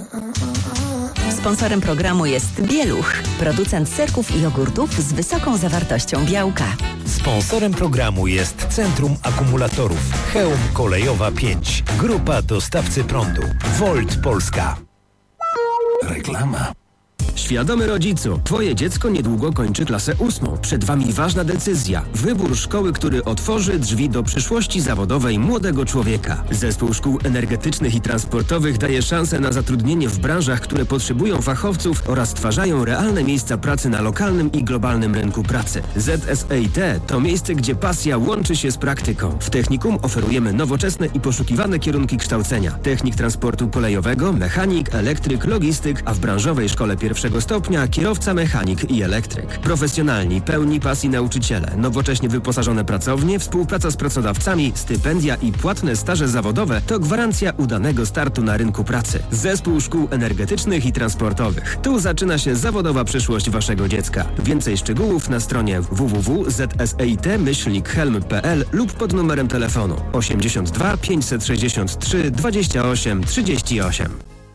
Sponsorem programu jest Bieluch, producent serków i jogurtów z wysoką zawartością białka. Sponsorem programu jest Centrum Akumulatorów Chełm Kolejowa 5. Grupa dostawcy prądu. Volt Polska. Reklama. Świadomy rodzicu, twoje dziecko niedługo kończy klasę 8. Przed wami ważna decyzja. Wybór szkoły, który otworzy drzwi do przyszłości zawodowej młodego człowieka. Zespół Szkół Energetycznych i Transportowych daje szansę na zatrudnienie w branżach, które potrzebują fachowców oraz stwarzają realne miejsca pracy na lokalnym i globalnym rynku pracy. ZSEIT to miejsce, gdzie pasja łączy się z praktyką. W technikum oferujemy nowoczesne i poszukiwane kierunki kształcenia. Technik transportu kolejowego, mechanik, elektryk, logistyk, a w branżowej szkole pierwszego stopnia kierowca, mechanik i elektryk. Profesjonalni, pełni pasji nauczyciele, nowocześnie wyposażone pracownie, współpraca z pracodawcami, stypendia i płatne staże zawodowe to gwarancja udanego startu na rynku pracy. Zespół Szkół Energetycznych i Transportowych. Tu zaczyna się zawodowa przyszłość waszego dziecka. Więcej szczegółów na stronie www.zseit-helm.pl lub pod numerem telefonu 82 563 28 38.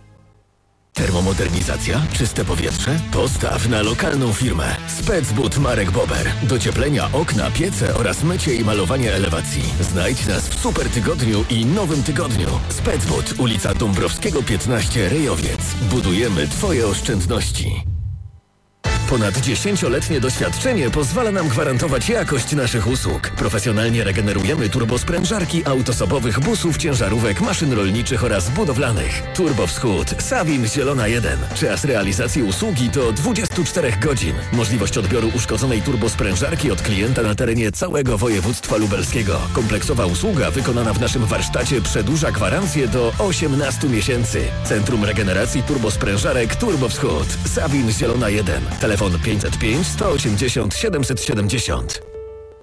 Termomodernizacja? Czyste powietrze? Postaw na lokalną firmę. Specbud Marek Bober. Docieplenia, okna, piece oraz mycie i malowanie elewacji. Znajdź nas w super tygodniu i nowym tygodniu. Specbud, ulica Dąbrowskiego 15, Rejowiec. Budujemy twoje oszczędności. Ponad 10-letnie doświadczenie pozwala nam gwarantować jakość naszych usług. Profesjonalnie regenerujemy turbosprężarki autosobowych busów, ciężarówek, maszyn rolniczych oraz budowlanych. Turbo Wschód, Sawin Zielona 1. Czas realizacji usługi to 24 godzin. Możliwość odbioru uszkodzonej turbosprężarki od klienta na terenie całego województwa lubelskiego. Kompleksowa usługa wykonana w naszym warsztacie przedłuża gwarancję do 18 miesięcy. Centrum Regeneracji Turbosprężarek Turbo Wschód, Sawin Zielona 1. Telefon 505 180 770.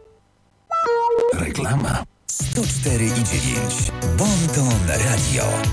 Reklama. 104,9. Bon Ton Radio.